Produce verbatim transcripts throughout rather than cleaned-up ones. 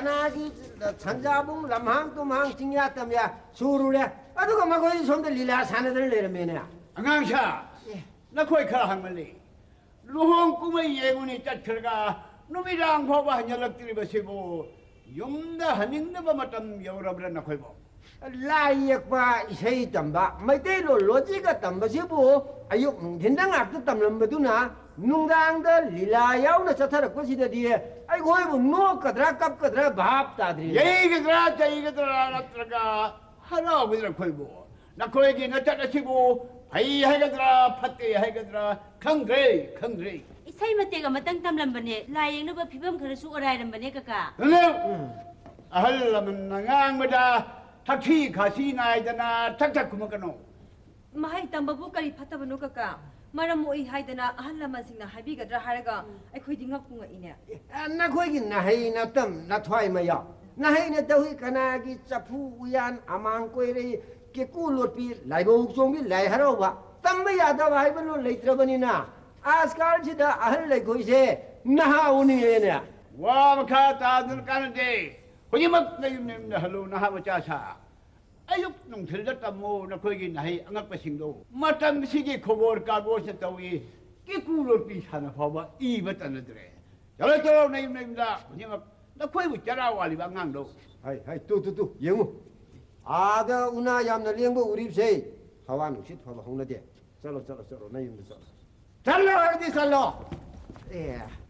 कनागी छंजाबुं लम्हांग तुम्हांग चिंग्या तम्या सुरुले अदुगा मखोई सोमदे लीला सानदर लेरमेने अगांगशा नखोई खरा हंगमले लुहोंग कुमै येगुनी चटखरगा नुमिदांग फोबा हंजलक्तिरिबसिबो युमदा हनिंगनबा मतम यौरबरा नखोइबो लाई यकबा इसै तंबा मैतेलो लोजिका तंबसिबो अयुक नुंथिंदा ngakta tamlambaduna नुंगांगदा लीला यावना चथरकपसिददि अइगोइबु नोकद्रा कपकद्रा भाप ताद्रि येगद्रा चैगद्रा नत्रगा हराबद्रा खोइबो नखोइगी नचटसिबो फै हैगद्रा फत्ते हैगद्रा खंग्रे खंग्रे इसै मतेगा मतंग तमलंबने लायेंगनबा फिबम खरसु अरायरंबने कका नो अहल लमन नगांगबदा थाखी खासी नायदना थक थक कुमकनो महै तंबबु करी फतबनो कका मरम ओइ हाइदना अहल लमसिंगना हाबिगद्रा हारगा अखोइदि ngakpunga ine नखोइगी नहै नतम नथ्वाइ मया नहै न तहुइ कनागी चफु उयान अमांग कोइरे केकु लोटपि लाइबो हुक्सोंबि लाइ हराउबा तंबा यादव हाइबनो लैत्रबनिना आजकाल सिदा अहल लैखोइसे नहा उनिएने वा मखा तादुन कानदे हुजिमक नयुमने हलो नहा बचासा अयुक नुंथिलदा तमो नखोइगी नहै अंगकपसिंगदो मतम सिगी खबर कागज तवी केकु लोटपि साना फाबा इबा तनद्रे चलो चलो नयुमनेमदा हुजिमक नखोइबु चरा वालिबा ngang हाय हाय तु तु तु येंगु आदा उना यामना लेंगबो उरिबसे हवा नुसित फबा होनदे चलो चलो चलो नयुमदा चलो चलो अर्दी चलो ए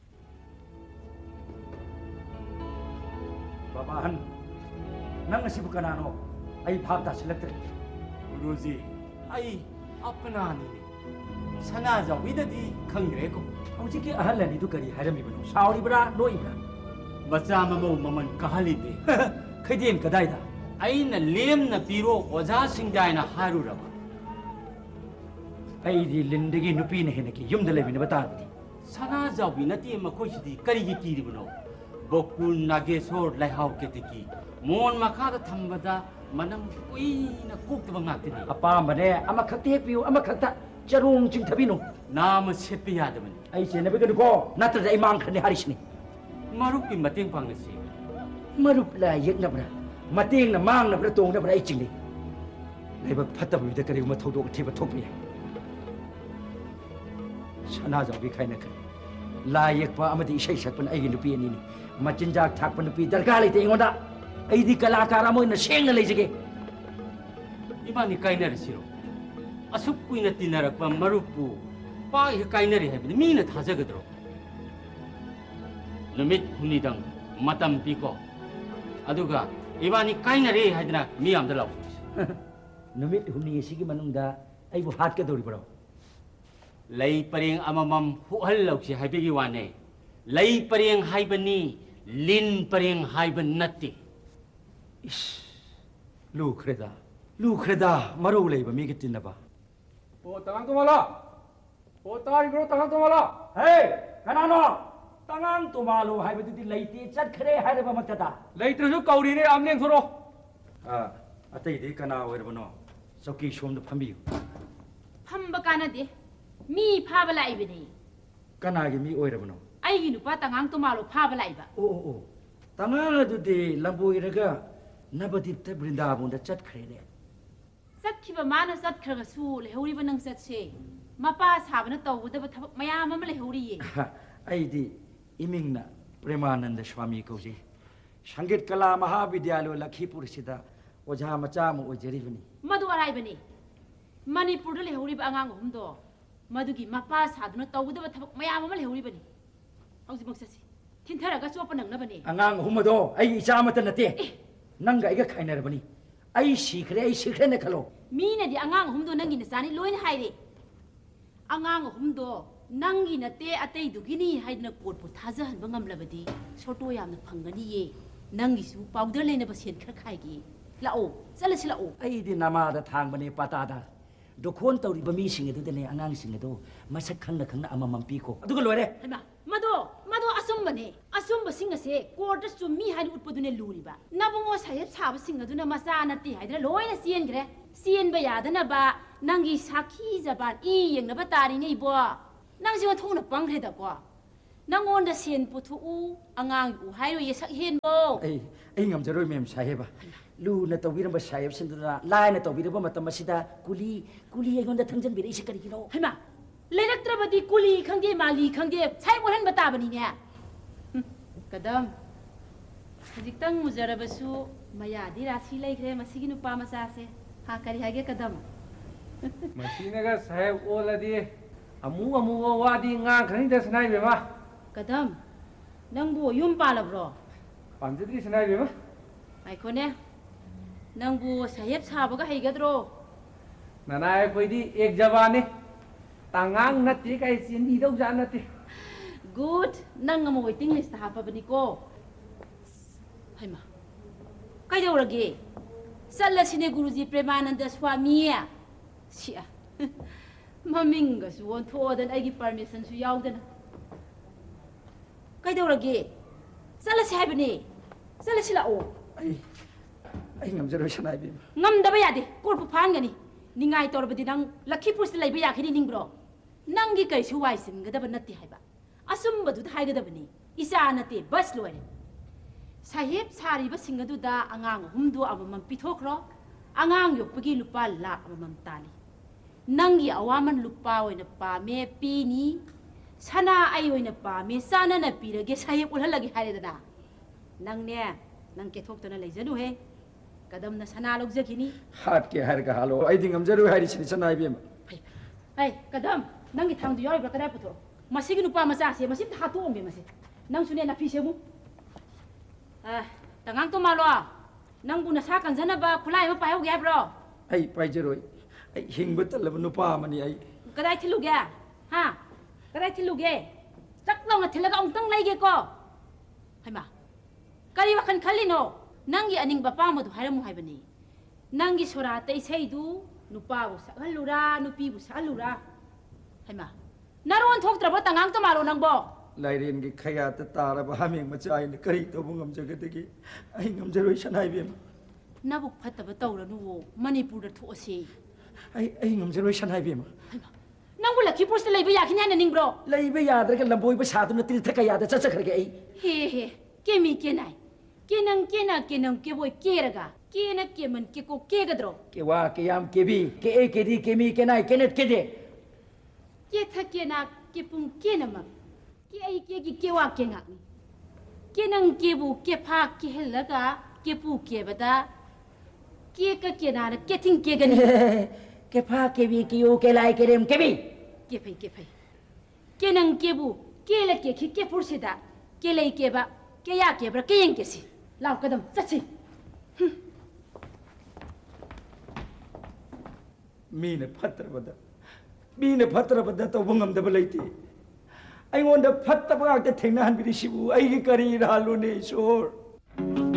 बाबाहन नंग सिबु कनानो आई भाबता सिलक्त्रे गुरुजी आई अपनानी सना जाविददी खंग्रेको हौजिकी अहलनी दु करी हारमिबनो साउरिबरा लोइबरा बच्चा ममो ममन कहलिदे खैदेन कदाइदा अइना लेमना पिरो ओजा सिंगदाइना हारुरबा अइदी लिंदगी नुपीने हेनकी युमदा लेबिने बतारबदी सना जावी नती मखोइसिदी करिगी किरिबनो बोकुल नागेश्वर लाइहाव केतकी मोन मखादा थंबदा मनम कुइना कुक्तबा ngaktini अपामने अमा खक्ते हेपियो अमा खक्ता चरुंग चिंथबिनो नाम सेपि यादबनी आई सेनबेगनको नत्रदा आई मांगखने हारिसनी मरुपी मतेंग पांगसी मरुप ला यeknabra mateng na mangnabra tongnabra ai chingni laibak phatabida kari ma thodok thiba thokpi sana jawi khaina khan la yekpa amadi isai sakpan ai nupi ani ni machinjak thakpa nupi darkar leite ingoda ai di kalakara moina sengna leijage ibani kainari siro asuk kuina tinarakpa marupu pa hi kainari habini mina thajagadro numit hunidang matam piko aduga ibani kainare haidna mi amda law numit huni sigi manungda ai bu hat ka dori bro lei pareng amamam huhal lawsi haibigi wane lei pareng haibani lin pareng haiban natti is lu khreda lu khreda maru leiba mi gitinaba o tangang tumala o tari gro tangang tumala hey kanano tangang tumalo haibadi leite chat khre hairaba makata leitrasu kauri ne amneng thoro a atai de kana oirbano soki shom da phambi phamba kana de mi phaba laibini kana gi mi oirabano ai gi nupa tangang tumalo phaba laiba o o o tangang adu de lamboi raga nabadip ta brindavan da chat khre ne sakhiba mana sat khraga su lehuri banang sat se mapa sabana tawuda ba thabak mayam am lehuri ye ai di imingna premananda swami kauji संगीत कला महाविद्यालय लखीपुर सिदा ओझा मचा म ओजरीबनी मधु अराइबनी मणिपुर ले Horiba अंगांग हुमदो मधुगी Mopa सादुना तौदबा थबक मयाम अमा लेहोरिबनी हौजि मक्ससी थिनथरगा chop नंगनबनी अंगांग हुमदो आई इचा मत नते नंगा इगा खाइनरबनी आई सिखरे आई सिखरे ने खलो मीनदी अंगांग हुमदो नंगी नसानी लोइन हाइरे अंगांग हुमदो नंगी नते अतै दुगिनी हाइदना पोटपु थाजा हनबा ngamlabadi सोटो यामना फंगनी ये नंगी सु पाउडर लेने बसेन खर खाइगी लाओ चलसी लाओ आई दि नामादा थांगबने पतादा दोखोन तौरी बमी सिंग दुदने अंगांग सिंग दो मसक खंगना खंगना अममम पीको अदुग लोरे हमा मदो मदो असुमबने असुमब सिंग से कोर्ट सुमी हाइ उटपदुने लुरिबा नबंगो साहेब साब सिंग दुना मसा नति हाइदरा लोइना सियनग्रे सियनबा यादना बा नंगी साखी जबान ई यंगनबा तारिने इबो नंग सिंग थोंना पंग्रेदा को ꯅꯪꯉꯣꯟꯗ ꯁꯦꯟ ꯄꯨꯊꯣꯛꯎ ꯑꯉꯥꯡ ꯎ ꯍꯥꯏꯔꯣꯏꯌꯦ ꯁꯛ ꯍꯦꯟꯕꯣ ꯑꯩ ꯑꯩ ꯉꯝꯖꯔꯣꯏ ꯃꯦꯝ ꯁꯥꯍꯦꯕ ꯂꯨꯅ ꯇꯧꯕꯤꯔꯝꯕ ꯁꯥꯍꯦꯕꯁꯤꯡꯗꯨꯅ ꯂꯥꯏꯅ ꯇꯧꯕꯤꯔꯕ ꯃꯇꯝ ꯑꯁꯤꯗ ꯀꯨꯂꯤ ꯀꯨꯂꯤ ꯑꯩꯉꯣꯟꯗ ꯊꯪꯖꯟꯕꯤꯔꯛꯏꯁꯤ ꯀꯔꯤꯒꯤꯅꯣ ꯍꯩꯃꯥ ꯂꯩꯔꯛꯇ꯭ꯔꯕꯗꯤ ꯀꯨꯂꯤ ꯈꯪꯗꯦ ꯃꯥꯂꯤ ꯈꯪꯗꯦ ꯁꯥꯍꯦꯕ ꯑꯣꯏꯍꯟꯕ ꯇꯥꯕꯅꯤꯅꯦ ꯀꯗꯝ ꯍꯧꯖꯤꯛꯇꯪ ꯃꯨꯖꯔꯕꯁꯨ ꯃꯌꯥꯗꯤ ꯔꯥꯁꯤ ꯂꯩꯈ꯭ꯔꯦ ꯃꯁꯤꯒꯤ ꯅꯨꯄꯥ ꯃꯆꯥꯁꯦ ꯍꯥ ꯀꯔꯤ ꯍꯥꯏꯒꯦ ꯀꯗꯝ ꯃꯁꯤꯅꯒ ꯁꯥꯍꯦꯕ ꯑꯣꯜꯂꯗꯤ ꯑꯃꯨ ꯑꯃꯨꯕ ꯋꯥꯗꯤ ꯉꯥꯡꯈ꯭ꯔꯅꯤꯗ ꯁꯅꯥꯏꯕꯦꯝꯃ ꯀꯗꯝ ꯅꯪꯕꯨ ꯌꯨꯝ ꯄꯥꯜꯂꯕ꯭ꯔꯣ ꯄꯥꯟꯖꯗ꯭ꯔꯤ ꯁꯅꯥꯏꯕꯦꯝꯃ ꯉꯥꯏꯈꯣꯅꯦ ꯅꯪꯕꯨ ꯁꯥꯍꯦꯕ ꯁꯥꯕꯒ ꯍꯩꯒꯗ꯭ꯔꯣ ꯅꯅꯥ ꯑꯩꯈꯣꯏꯗꯤ ꯑꯦꯛ ꯖꯕꯥꯅꯤ ꯇꯥꯡꯉꯥꯡ ꯅꯠꯇꯦ ꯀꯥꯏ ꯆꯦꯟꯕꯤꯗꯧꯖꯥꯠ ꯅꯠꯇꯦ ꯒꯨꯗ ꯅꯪ ꯑꯃ ꯋꯦꯇꯤꯡ ꯂꯤꯁꯇ ꯍꯥꯞꯄꯕꯅꯤꯀꯣ ꯍꯩꯃꯥ ꯀꯩꯗꯧꯔꯒꯦ ꯆꯠꯂꯁꯤꯅꯦ ꯒꯨꯔꯨꯖꯤ ꯄ꯭ꯔꯦꯃꯥꯅꯟꯗ ꯁ꯭ꯋꯥꯃꯤ ꯁꯤꯑ ꯃꯃꯤꯡꯒꯁꯨ ꯑꯣꯟꯊꯣꯛꯑꯗꯅ ꯑꯩꯒꯤ ꯄꯔꯃꯤꯁꯟꯁꯨ ꯌꯥꯎꯗꯅ ꯀꯩꯗꯧꯔꯒꯦ ꯆꯠꯂꯁꯤ ꯍꯥꯏꯕꯅꯦ ꯆꯠꯂꯁꯤ ꯂꯥꯛꯑꯣ ꯑꯩ ꯑꯩ ꯉꯝꯖꯔꯣꯏ ꯁꯅꯥꯏꯕꯦꯝꯃ ꯉꯝꯗꯕ ꯌꯥꯗꯦ ꯀꯣꯔꯠꯄꯨ ꯐꯥꯍꯟꯒꯅꯤ ꯅꯤꯡꯉꯥꯏ ꯇꯧꯔꯕꯗꯤ ꯅꯪ ꯂꯛꯈꯤꯄꯨꯔꯁꯤꯗ ꯂꯩꯕ ꯌꯥꯈꯤꯅꯤ ꯅꯤꯡꯕ꯭ꯔꯣ ꯅꯪꯒꯤ ꯀꯔꯤꯁꯨ ꯋꯥꯏ ꯆꯤꯟꯒꯗꯕ ꯅꯠꯇꯦ ꯍꯥꯏꯕ ꯑꯆꯨꯝꯕꯗꯨꯗ ꯍꯥꯏꯒꯗꯕꯅꯤ ꯏꯆꯥ ꯅꯠꯇꯦ ꯕꯁ ꯂꯣꯏꯔꯦ ꯁꯥꯍꯦꯕ ꯁꯥꯔꯤꯕꯁꯤꯡ ꯑꯗꯨꯗ ꯑꯉꯥꯡ ꯑꯍꯨꯝꯗꯨ ꯑꯃꯃꯝ ꯄꯤꯊꯣꯛꯈ꯭ꯔꯣ ꯑꯉꯥꯡ ꯌꯣꯛꯄꯒꯤ ꯂꯨꯄꯥ ꯂꯥꯛ ꯑꯃꯃꯝ ꯇꯥꯜꯂꯤ ꯅꯪꯒꯤ ꯑꯋꯥꯃꯟ ꯂꯨꯄꯥ ꯑꯣꯏꯅ ꯄꯥꯝꯃꯦ ꯄꯤꯅꯤ ꯁꯅꯥ ꯑꯩ ꯑꯣꯏꯅ ꯄꯥꯝꯃꯦ ꯆꯥꯅꯅ ꯄꯤꯔꯒꯦ ꯁꯥꯍꯦꯕ ꯎꯠꯍꯜꯂꯒꯦ ꯍꯥꯏꯔꯦꯗꯅ ꯅꯪꯅꯦ ꯅꯪ ꯀꯦꯊꯣꯛꯇꯅ ꯂꯩꯖꯅꯨꯍꯦ ꯀꯗꯝꯅ ꯁꯅꯥ ꯂꯧꯖꯈꯤꯅꯤ ꯍꯥꯠꯀꯦ ꯍꯥꯏꯔꯒ ꯍꯥꯜꯂꯣ ꯑꯩꯗꯤ ꯉꯝꯖꯔꯣꯏ ꯍꯥꯏꯔꯤꯁꯤꯅꯤ ꯁꯅꯥꯏꯕꯦꯝꯃ ꯍꯩ ꯀꯗꯝ ꯅꯪꯒꯤ ꯊꯥꯡꯗꯨ ꯌꯥꯎꯔꯤꯕ꯭ꯔꯥ ꯀꯗꯥꯏ ꯄꯨꯊꯣꯔꯛꯑꯣ ꯃꯁꯤꯒꯤ ꯅꯨꯄꯥ ꯃꯆꯥꯁꯦ ꯃꯁꯤꯝꯇ ꯍꯥꯠꯇꯣꯛꯑꯝꯒꯦ ꯃꯁꯤ ꯅꯪꯁꯨꯅꯦ ꯅꯥꯄꯤ ꯁꯦꯝꯃꯨ ꯑꯦ ꯇꯉꯥꯡ ꯇꯣꯃꯥꯂꯣ ꯅꯪꯕꯨ ꯅꯁꯥ ꯀꯟꯖꯅꯕ ꯈꯨꯠꯂꯥꯏ ꯑꯃ ꯄꯥꯏꯍꯧꯒꯦ ꯍꯥꯏꯕ꯭ꯔో ꯑꯩ ꯄꯥꯏꯖꯔꯣꯏ ꯑꯩ ꯍꯤꯡꯕ ꯇꯜꯂꯕ ꯅꯨꯄꯥ ꯑꯃꯅꯤ ꯑꯩ ꯀꯗꯥꯏ ꯊꯤꯜꯂꯨꯒꯦ ꯍꯥ ꯀꯗꯥꯏ ꯊꯤꯜꯂꯨꯒꯦ ꯆꯛ ꯂꯥꯎꯅ ꯊꯤꯜꯂꯒ ꯑꯃꯨꯛꯇꯪ ꯂꯩꯒꯦꯀꯣ ꯍꯩꯃꯥ ꯀꯔꯤ ꯋꯥꯈꯜ ꯈꯜꯂꯤꯅꯣ ꯅꯪꯒꯤ ꯑꯅꯤꯡꯕ ꯑꯄꯥꯝꯕꯗꯨ ꯍꯥꯏꯔꯝꯃꯨ ꯍꯥꯏꯕꯅꯤ ꯅꯪꯒꯤ ꯁꯣꯔꯥꯠꯇ ꯏꯁꯩꯗꯨ ꯅꯨꯄꯥꯕꯨ ꯁꯛꯍꯜꯂꯨꯔꯥ ꯅꯨꯄꯤꯕꯨ ꯁꯛꯍꯜꯂꯨꯔꯥ ꯍꯩꯃꯥ ꯅꯔꯣꯟ ꯊꯣꯛꯇ꯭ꯔꯕ ꯇꯉꯥꯡ ꯇꯣꯃꯥꯂꯣ ꯅꯪꯕꯣ ꯂꯥꯏꯔꯦꯟꯒꯤ ꯈꯌꯥꯠꯇ ꯇꯥꯔꯕ ꯍꯥꯃꯦꯡ ꯃꯆꯥ ꯑꯩꯅ ꯀꯔꯤ ꯇꯧꯕ ꯉꯝꯖꯒꯗꯒꯦ ꯑꯩ ꯉꯝꯖꯔꯣꯏ ꯁꯅꯥꯏꯕꯦꯝꯃ ꯅꯕꯨꯛ ꯐꯠꯇꯕ ꯇꯧꯔꯅꯨꯋꯣ ꯃꯅꯤꯄꯨꯔꯗ ꯊꯣꯛꯑꯁꯤ ꯑꯩ ꯑꯩ ꯉꯝꯖꯔꯣꯏ ꯁꯅꯥꯏꯕꯦꯝꯃ ꯅꯪꯕꯨ ꯂꯛꯈꯤꯄꯨꯔꯁꯤꯗ ꯂꯩꯕ ꯌꯥꯈꯤꯅꯤ ꯍꯥꯏꯅ ꯅꯤꯡꯕ꯭ꯔꯣ ꯂꯩꯕ ꯌꯥꯗ꯭ꯔꯒ ꯂꯝꯕꯣꯏꯕ ꯁꯥꯗꯨꯅ ꯇꯤꯜꯊ ꯀꯌꯥꯗ ꯆꯠꯆꯈ꯭ꯔꯒꯦ ꯑꯩ ꯍꯦ ꯍꯦ ꯀꯦꯃꯤ ꯀꯦꯅꯥꯏ ꯀꯦꯅꯪ ꯀꯦꯅ ꯀꯦꯅꯪ ꯀꯦꯕꯣꯏ ꯀꯦꯔꯒ ꯀꯦꯅ ꯀꯦꯃꯟ ꯀꯦꯀꯣ ꯀꯦꯒꯗ꯭ꯔꯣ ꯀꯦꯋꯥ ꯀꯦꯌꯥꯝ ꯀꯦꯕꯤ ꯀꯦꯑꯦ ꯀꯦꯗꯤ ꯀꯦꯃꯤ ꯀꯦꯅꯥꯏ ꯀꯦꯅꯦꯠ ꯀꯦꯗꯦ ꯀꯦꯊ ꯀꯦꯅ ꯀꯦꯄꯨꯡ ꯀꯦꯅꯃꯛ ꯀꯦ ꯑꯩ ꯀꯦꯒꯤ ꯀꯦꯋꯥ ꯀꯦꯉꯥꯛꯅꯤ ꯀꯦꯅꯪ ꯀꯦꯕꯨ ꯀꯦꯐꯥ ꯀꯦꯍꯜꯂꯒ ꯀꯦꯄꯨ ꯀꯦꯕꯗ ꯀꯦꯀ ꯀꯦꯅꯥꯅ ꯀꯦꯊꯤꯡ ꯀꯦꯒꯅꯤ केफा केवी कियो केलाई केरेम केवी केफै केफै केनंग केबु केले केखि केपुरसिदा केलै केबा केया केब्रा केयंग केसि लाव कदम चछि मीने फत्रबदा मीने फत्रबदा तौबो ngамदबा लैति अइगोंदा फत्तबा गाक्ते थेंना हनबिरिसिबु अइगि करि रालुने ईश्वर